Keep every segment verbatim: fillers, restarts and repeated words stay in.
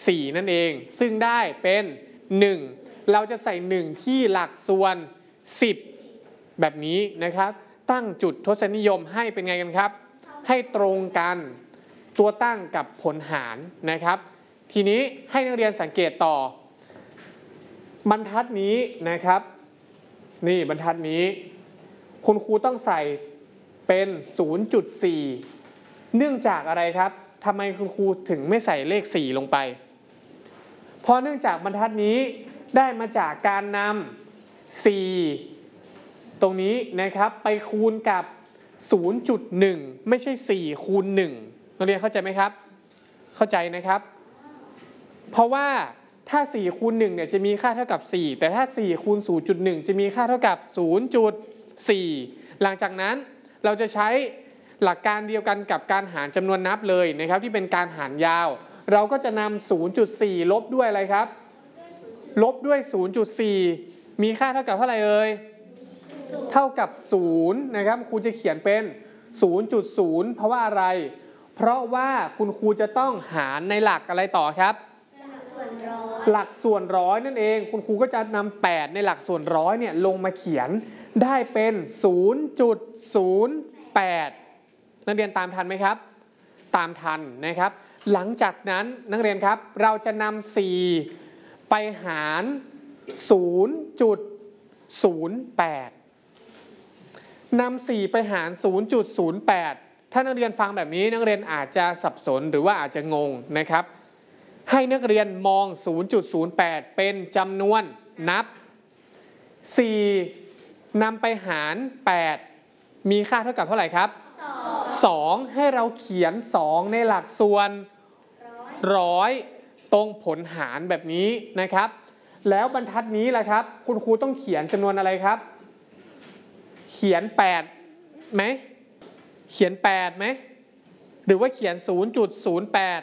สี่นั่นเองซึ่งได้เป็นหนึ่งเราจะใส่หนึ่งที่หลักส่วนสิบแบบนี้นะครับตั้งจุดทศนิยมให้เป็นไงกันครับให้ตรงกันตัวตั้งกับผลหารนะครับทีนี้ให้นักเรียนสังเกตต่อบรรทัดนี้นะครับนี่บรรทัดนี้คุณครูต้องใส่เป็น ศูนย์จุดสี่ เนื่องจากอะไรครับทำไมคุณครูถึงไม่ใส่เลขสี่ลงไปเพราะเนื่องจากบรรทัดนี้ได้มาจากการนำสี่ตรงนี้นะครับไปคูณกับ ศูนย์จุดหนึ่ง ไม่ใช่สี่คูณหนึ่งนักเรียนเข้าใจไหมครับเข้าใจนะครับเพราะว่าถ้าสี่คูณหนึ่งเนี่ยจะมีค่าเท่ากับสี่แต่ถ้าสี่คูณ ศูนย์จุดหนึ่ง จะมีค่าเท่ากับ ศูนย์จุดสี่ หลังจากนั้นเราจะใช้หลักการเดียวกันกับการหารจำนวนนับเลยนะครับที่เป็นการหารยาวเราก็จะนำ ศูนย์จุดสี่ ลบด้วยอะไรครับลบด้วย ศูนย์จุดสี่ มีค่าเท่ากับเท่าไหร่เอ่ยเท่ากับศูนย์นะครับครูจะเขียนเป็น ศูนย์จุดศูนย์ เพราะว่าอะไรเพราะว่าคุณครูจะต้องหารในหลักอะไรต่อครับหลักส่วนร้อยนั่นเองคุณครูก็จะนำแปดในหลักส่วนร้อยเนี่ยลงมาเขียนได้เป็น ศูนย์จุดศูนย์แปด นักเรียนตามทันไหมครับตามทันนะครับหลังจากนั้นนักเรียนครับเราจะนำสี่ไปหาร ศูนย์จุดศูนย์แปด นำสี่ไปหาร ศูนย์จุดศูนย์แปด ถ้านักเรียนฟังแบบนี้นักเรียนอาจจะสับสนหรือว่าอาจจะงงนะครับให้นักเรียนมอง ศูนย์จุดศูนย์แปด เป็นจำนวนนับสี่นำไปหารแปดมีค่าเท่ากับเท่าไหร่ครับสองให้เราเขียนสองในหลักส่วนร้อยตรงผลหารแบบนี้นะครับแล้วบรรทัดนี้แหละครับคุณครูต้องเขียนจำนวนอะไรครับเขียนแปดไหมเขียนแปดไหมหรือว่าเขียน ศูนย์จุดศูนย์แปด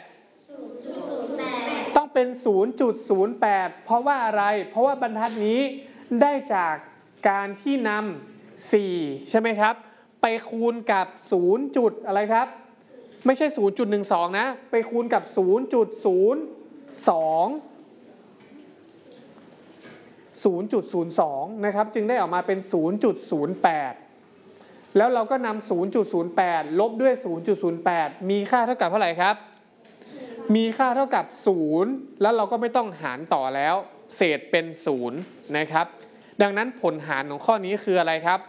ต้องเป็น ศูนย์จุดศูนย์แปด เพราะว่าอะไรเพราะว่าบรรทัดนี้ได้จากการที่นำสี่ใช่ไหมครับไปคูณกับศูนย์จุดอะไรครับไม่ใช่ ศูนย์จุดหนึ่งสอง นะไปคูณกับ ศูนย์จุดศูนย์สอง ศูนย์จุดศูนย์สอง นะครับจึงได้ออกมาเป็น ศูนย์จุดศูนย์แปด แล้วเราก็นำ ศูนย์จุดศูนย์แปด ลบด้วย ศูนย์จุดศูนย์แปด มีค่าเท่ากับเท่าไหร่ครับมีค่าเท่ากับศูนย์แล้วเราก็ไม่ต้องหารต่อแล้วเศษเป็นศูนย์นะครับดังนั้นผลหารของข้อนี้คืออะไรครับ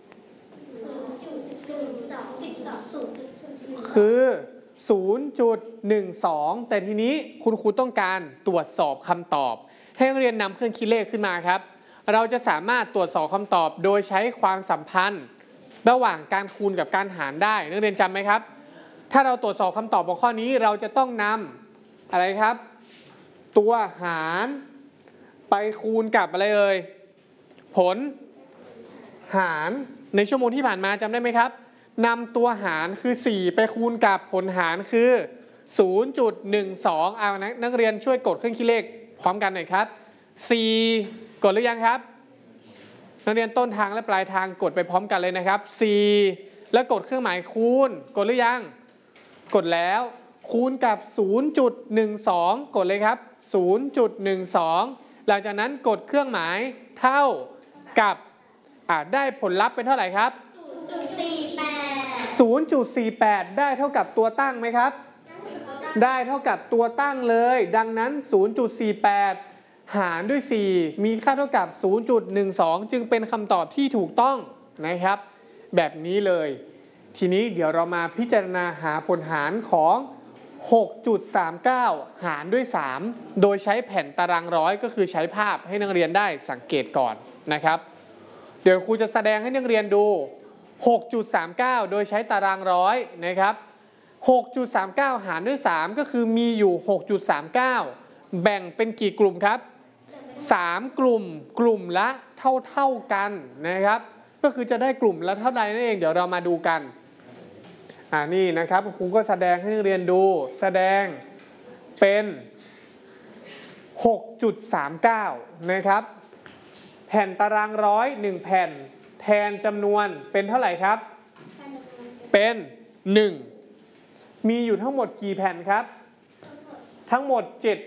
คือ ศูนย์จุดหนึ่งสอง แต่ทีนี้คุณครูต้องการตรวจสอบคำตอบให้นักเรียนนำเครื่องคิดเลขขึ้นมาครับเราจะสามารถตรวจสอบคำตอบโดยใช้ความสัมพันธ์ระหว่างการคูณกับการหารได้นักเรียนจำไหมครับถ้าเราตรวจสอบคำตอบของข้อนี้เราจะต้องนำอะไรครับตัวหารไปคูณกับอะไรเอ่ยผลหารในชั่วโมงที่ผ่านมาจำได้ไหมครับนำตัวหารคือสี่ไปคูณกับผลหารคือ ศูนย์จุดหนึ่งสอง เอานะนักเรียนช่วยกดเครื่องคิดเลขพร้อมกันหน่อยครับสี่กดหรือยังครับนักเรียนต้นทางและปลายทางกดไปพร้อมกันเลยนะครับสี่แล้วกดเครื่องหมายคูณกดหรือยังกดแล้วคูณกับ ศูนย์จุดหนึ่งสอง กดเลยครับ ศูนย์จุดหนึ่งสอง หลังจากนั้นกดเครื่องหมายเท่ากับอ่าได้ผลลัพธ์เป็นเท่าไหร่ครับ ศูนย์จุดสี่แปด ได้เท่ากับตัวตั้งไหมครับได้เท่ากับตัวตั้งเลยดังนั้น ศูนย์จุดสี่แปด หารด้วยสี่มีค่าเท่ากับ ศูนย์จุดหนึ่งสอง จึงเป็นคำตอบที่ถูกต้องนะครับแบบนี้เลยทีนี้เดี๋ยวเรามาพิจารณาหาผลหารของ หกจุดสามเก้า หารด้วยสามโดยใช้แผ่นตารางร้อยก็คือใช้ภาพให้นักเรียนได้สังเกตก่อนนะครับเดี๋ยวครูจะแสดงให้นักเรียนดู หกจุดสามเก้า โดยใช้ตารางร้อยนะครับ หกจุดสามเก้า หารด้วยสามก็คือมีอยู่ หกจุดสามเก้า แบ่งเป็นกี่กลุ่มครับสามกลุ่มกลุ่มละเท่าๆกันนะครับก็คือจะได้กลุ่มละเท่าใดนั่นเองเดี๋ยวเรามาดูกันอ่านี่นะครับครูก็แสดงให้นักเรียนดูแสดงเป็น หกจุดสามเก้า นะครับแผ่นตารางร้อยหนึ่งแผ่นแทนจำนวนเป็นเท่าไหร่ครับเป็นหนึ่งมีอยู่ทั้งหมดกี่แผ่นครับทั้งหมดเจ็ด